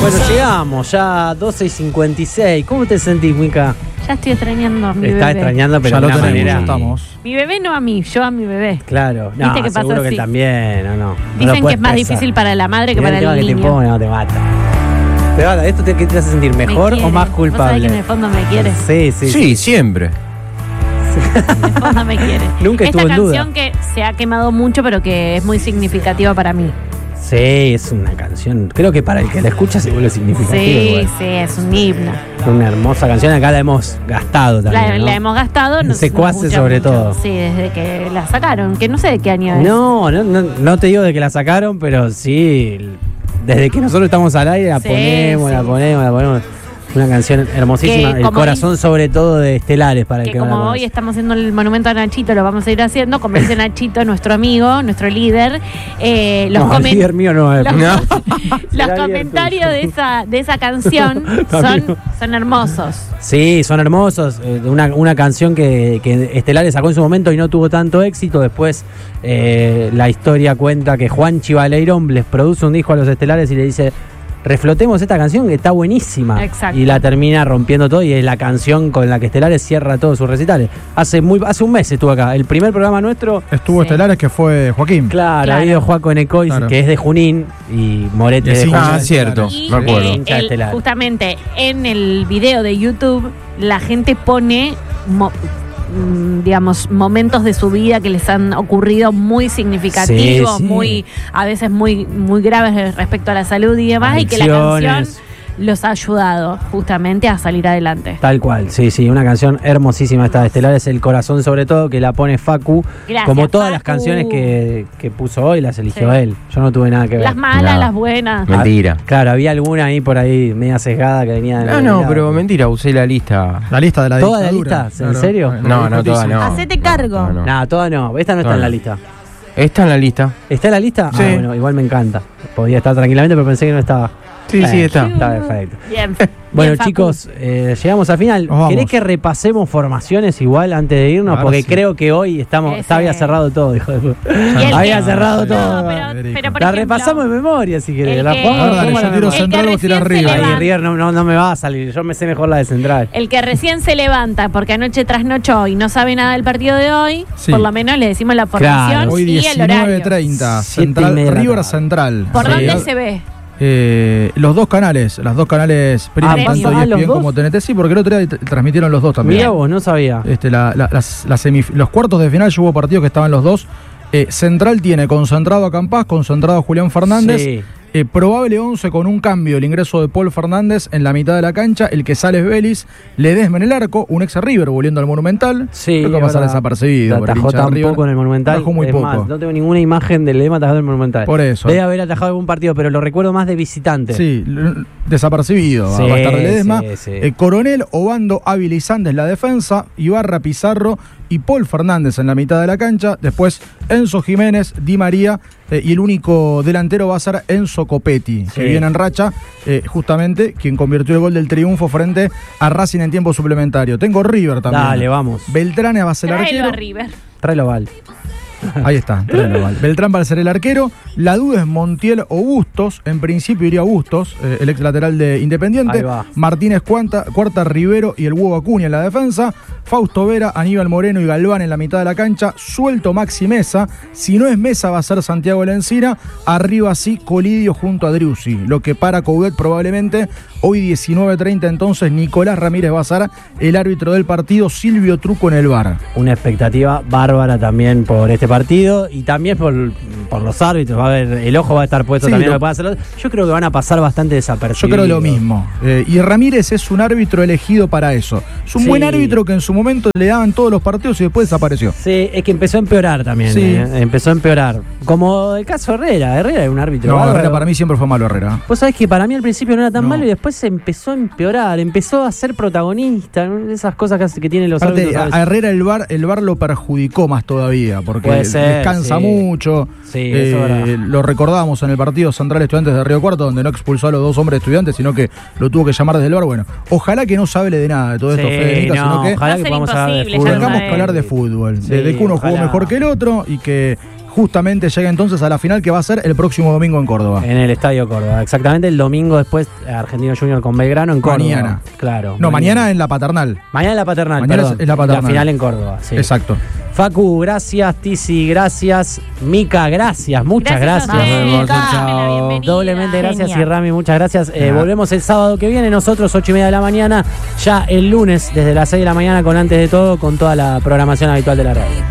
Bueno, llegamos ya 12:56. ¿Cómo te sentís, Mica? Ya estoy extrañando a mi bebé. Está extrañando, pero ya de lo una tenemos, manera. ya estamos. Mi bebé no a mí, yo a mi bebé. Claro, no, ¿Viste qué pasó seguro así? que también, ¿o no? Dicen que es más difícil para la madre que para el que te niño. pone, no te mata. Te mata. ¿Esto te hace sentir mejor o más ¿Vos sabés culpable? que en el fondo me quiere? Sí. Siempre. En el fondo me quiere. Nunca estuvo Esta en duda. canción que se ha quemado mucho, pero que es muy significativa para mí. Sí, es una canción. Creo que para el que la escucha se vuelve significativa. Sí, igual. sí, es un himno. Una hermosa canción. Acá la hemos gastado también. ¿no? La hemos gastado. En Secuaces sobre todo. Sí, desde que la sacaron, que no sé de qué año es. No te digo de que la sacaron, pero sí. Desde que nosotros estamos al aire, la Sí, ponemos. Una canción hermosísima. Que El como corazón, sobre todo, de Estelares, para el Que que no la como hoy conoce. estamos haciendo el monumento a Nachito, lo vamos a ir haciendo, como dice Nachito, nuestro amigo, nuestro líder, El líder mío no es. los Será comentarios de esa canción son hermosos. Sí, son hermosos. Una canción que Estelares sacó en su momento y no tuvo tanto éxito. Después la historia cuenta que Juanchi Baleirón les produce un disco a los Estelares y le dice: reflotemos esta canción que está buenísima. Exacto. Y la termina rompiendo todo y es la canción con la que Estelares cierra todos sus recitales. Hace un mes estuvo acá. El primer programa nuestro. Estuvo Sí. Estelares, que fue Joaquín. Claro, ha ido Juaco Enecois, Claro. que es de Junín, y Morete Y de sí, Junín. Ah, cierto, Y me acuerdo. Hincha estelar. justamente en el video de YouTube, la gente pone digamos, momentos de su vida que les han ocurrido muy significativos, Sí, sí. a veces muy graves respecto a la salud y demás, y que la canción Adicciones. los ha ayudado justamente a salir adelante. Tal cual, sí, una canción hermosísima esta de Estelares, El Corazón sobre todo, que la pone Facu, Gracias, como todas las Facu. canciones que puso hoy, las eligió Sí. él. Yo no tuve nada que ver. Las malas, No. las buenas. Mentira. Claro, había alguna ahí por ahí media sesgada que venía de la No, lado. pero mentira, usé la lista. La lista de la ¿Toda la dictadura. lista? ¿En serio? No, toda no. Hacete cargo. No. Nada, toda no, esta no está Toda en la no. lista. Está en la lista. ¿Está en la lista? Sí. Ah, bueno, igual me encanta. Podía estar tranquilamente, pero pensé que no estaba. Sí, Bueno, sí, está. Está perfecto. Bien. Bueno, Bien, Facu. chicos, llegamos al final. Nos vamos. ¿Querés que repasemos formaciones igual antes de irnos? Ahora Porque sí. creo que hoy había cerrado todo, hijo de puta. Y el Había que- cerrado No, todo. pero por La ejemplo, repasamos en memoria, si querés. el La que- jugamos Ahora, como dale, la yo tiro memoria. central, vos tirás recién se arriba. levanta. Ahí, River, no me va a salir. Yo me sé mejor la de central. El que recién se levanta porque anoche trasnochó y no sabe nada del partido de hoy, Sí. por lo menos le decimos la formación Claro. Hoy y el horario. 19:30. 7:30 Central, de la River tarde. Central. ¿Por Sí. dónde se ve? Las dos canales Prima, ¿vos? tanto ¿los ESPN dos? como TNT, sí, porque el otro día transmitieron los dos también. Mirá vos, no sabía. Los cuartos de final ya hubo partidos que estaban los dos. Central tiene concentrado a Campás, concentrado a Julián Fernández. Sí. Probable 11 con un cambio, el ingreso de Paul Fernández en la mitad de la cancha, el que sale es Vélez, Ledesma en el arco, un ex River volviendo al Monumental. Sí, creo que va a pasar verdad. desapercibido. por el Atajó hincha de River. tampoco en el Monumental. Atajó muy Es poco. más, no tengo ninguna imagen del Lema atajado en el Monumental. Por eso. Debe haber atajado algún partido, pero lo recuerdo más de visitante. Sí, desapercibido. Sí, Va a estar de Ledesma. sí, sí. Coronel, Obando, Ávila y Sandes la defensa, Ibarra, Pizarro y Paul Fernández en la mitad de la cancha. Después Enzo Jiménez, Di María y el único delantero va a ser Enzo Copetti, que Sí. viene en racha, justamente quien convirtió el gol del triunfo frente a Racing en tiempo suplementario. Tengo River también. Dale, vamos. Beltrán va a ser el Tráelo a arquero. River. Tráelo, Val. Ahí está, tráelo, Val. Beltrán va a ser el arquero. La duda es Montiel o Bustos. En principio iría Bustos, el ex lateral de Independiente. Ahí va. Martínez Cuarta, Rivero y el Huevo Acuña en la defensa. Fausto Vera, Aníbal Moreno y Galván en la mitad de la cancha. Suelto Maxi Mesa. Si no es Mesa va a ser Santiago Lencina. Arriba sí, Colidio junto a Driussi. Lo que para Coudet probablemente. Hoy 19:30 entonces Nicolás Ramírez va a ser el árbitro del partido. Silvio Truco en el VAR. Una expectativa bárbara también por este partido y también por los árbitros. Va a haber, el ojo va a estar puesto Sí, también. lo- Lo que pueda hacer. Yo creo que van a pasar bastante Yo desapercibidos. creo lo mismo. Y Ramírez es un árbitro elegido para eso. Es un Sí. buen árbitro que en su momento le daban todos los partidos y después desapareció. Sí, es que empezó a empeorar también. Sí. Empezó a empeorar. Como el caso Herrera. Herrera era un árbitro No, bárbaro. Herrera para mí siempre fue malo, Herrera. Vos sabés que para mí al principio no era tan No. malo y después se empezó a empeorar. Empezó a ser protagonista. ¿No? Esas cosas que tienen los Aparte, árbitros. a veces. a Herrera el VAR lo perjudicó más todavía, porque Puede ser, descansa sí. mucho. Sí, eso es verdad. Lo recordamos en el partido Central Estudiantes de Río Cuarto, donde no expulsó a los dos hombres Estudiantes, sino que lo tuvo que llamar desde el VAR. Bueno, ojalá que no se hable de nada de todo esto, Sí, Federica, no, sino que ojalá Va a que ser podamos hablar de imposible, fútbol. ya lo tengamos que sabemos. hablar de fútbol. Sí, de que uno jugó ojalá. mejor que el otro y que justamente llegue entonces a la final que va a ser el próximo domingo en Córdoba. En el Estadio Córdoba, exactamente el domingo después, Argentino Junior con Belgrano en Córdoba. Mañana. Claro. No, mañana en la Paternal. Mañana en la Paternal, Mañana perdón. es la Paternal. La final en Córdoba, sí. Exacto. Facu, gracias. Tizi, gracias. Mica, gracias. Muchas gracias. a ustedes, Nos vemos, Mica. chao. La bienvenida. Doblemente gracias. Genial. Y Rami, muchas gracias. Volvemos el sábado que viene, nosotros 8:30 de la mañana. Ya el lunes, desde las 6 de la mañana, con Antes de Todo, con toda la programación habitual de la radio.